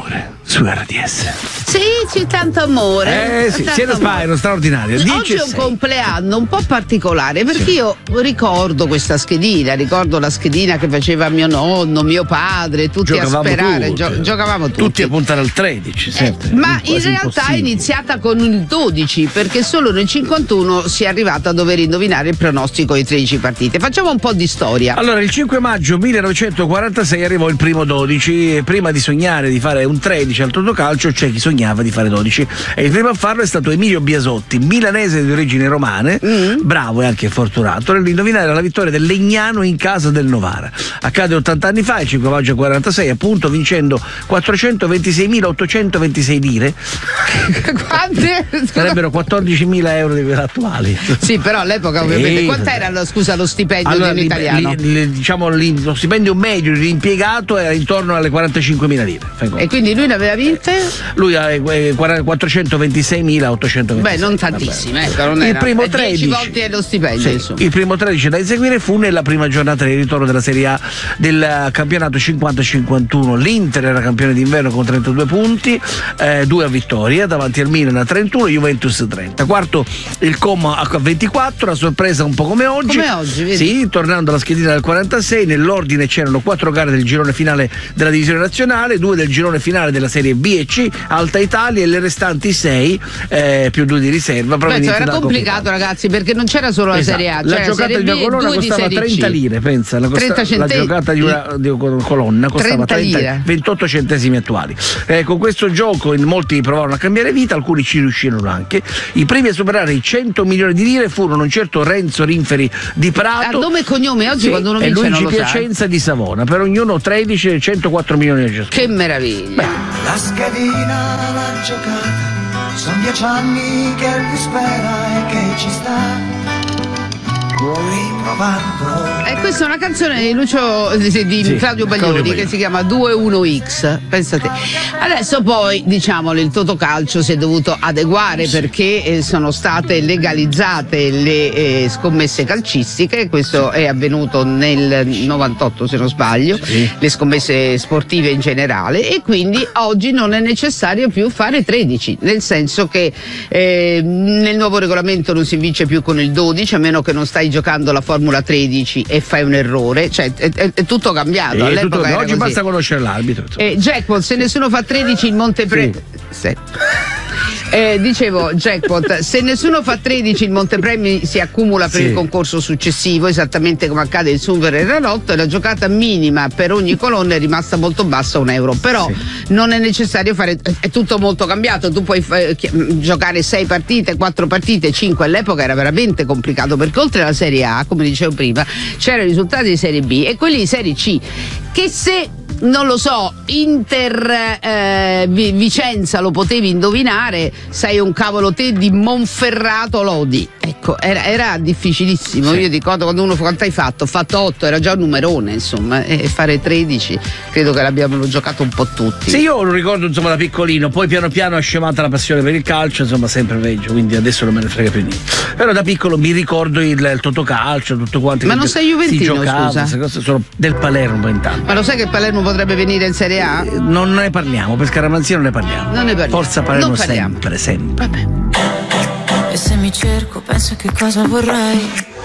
amore su RDS. Sì, c'è tanto amore. Sì, tanto siete amore. Spyro, straordinario. Oggi è un compleanno un po' particolare perché io ricordo questa schedina, ricordo la schedina che faceva mio nonno, mio padre, tutti Giocavamo a sperare, tutti. giocavamo Tutti a puntare al 13, sempre. ma in realtà è iniziata con il 12 perché solo nel 51 si è arrivato a dover indovinare il pronostico di 13 partite. Facciamo un po' di storia. Allora, il 5 maggio 1946 arrivò il primo 12 e prima di sognare di fare un 13 al Totocalcio c'è chi sognava di fare 12 e il primo a farlo è stato Emilio Biasotti, milanese di origini romane, bravo e anche fortunato nell'indovinare la vittoria del Legnano in casa del Novara. Accade 80 anni fa, il 5 maggio 46, appunto, vincendo 426.826 lire. Quante? Sarebbero 14.000 euro di quelli attuali. Sì, però all'epoca ovviamente. Quant'era lo stipendio allora, di un italiano? Diciamo lo stipendio medio di impiegato era intorno alle 45.000 lire. E quindi lui ne aveva vinte? Lui ha 426.826. Beh, non tantissime, ecco, non il era. primo 13 10 volte lo stipendio, insomma. Il primo 13 da eseguire fu nella prima giornata di ritorno della Serie A del campionato 50-51. L'Inter era campione d'inverno con 32 punti, 2 a vittoria davanti al Milan a 31, Juventus 30. Quarto il Como a 24, a sorpresa un po' come oggi. Come oggi, vedi? Sì, tornando alla schedina del 46, nell'ordine c'erano 4 gare del girone finale della divisione nazionale, 2 del girone finale della Serie B e C, Alta Italia, e le restanti 6 più 2 di riserva. Era complicato, ragazzi, perché non c'era solo la Serie A, la giocata di una colonna costava 30 lire, pensa, la giocata di una colonna costava 28 centesimi attuali. Con questo gioco in molti provarono a cambiare vita, alcuni ci riuscirono anche. I primi a superare i 100 milioni di lire furono un certo Renzo Rinferi di Prato, nome e cognome oggi, quando uno e vince Luigi non lo Piacenza di Savona, per ognuno 13 e 104 milioni di ciascuno. Che meraviglia. La schedina, la giocata, sono 10 anni che lui spera e che ci sta. E questa è una canzone di Claudio Baglioni che si chiama 2-1-X, pensate. Adesso poi, diciamolo, il Totocalcio si è dovuto adeguare perché sono state legalizzate le scommesse calcistiche. Questo è avvenuto nel 98, se non sbaglio, le scommesse sportive in generale, e quindi oggi non è necessario più fare 13, nel senso che nel nuovo regolamento non si vince più con il 12, a meno che non stai giocando la Formula 13 e fai un errore, cioè è tutto cambiato. All'epoca era oggi così. basta conoscere l'arbitro. Jackpot, se nessuno fa 13 il Montepremi. Dicevo, jackpot, se nessuno fa 13 il montepremi si accumula per il concorso successivo, esattamente come accade il Super e il Ranotto, e la giocata minima per ogni colonna è rimasta molto bassa, €1. Però non è necessario fare, è tutto molto cambiato, tu puoi giocare 6 partite, 4 partite, 5. All'epoca era veramente complicato perché oltre alla Serie A, come dicevo prima, c'erano i risultati di Serie B e quelli di Serie C, che se non lo so, Inter Vicenza lo potevi indovinare, sei un cavolo te di Monferrato Lodi. Ecco, era difficilissimo. Io ricordo quando uno, quanto hai fatto? Ho fatto 8, era già un numerone, insomma, e fare 13 credo che l'abbiamo giocato un po' tutti. Sì, io lo ricordo insomma da piccolino, poi piano piano è scemata la passione per il calcio, insomma sempre peggio, quindi adesso non me ne frega più niente. Però da piccolo mi ricordo il Totocalcio, tutto quanto. Ma non sei juventino, si giocava, scusa? queste cose sono del Palermo intanto. Ma lo sai che Palermo potrebbe venire in Serie A? Non ne parliamo, per Scaramanzia non ne parliamo. Non ne parliamo. Forza Palermo sempre. Vabbè. E se mi cerco penso che cosa vorrei.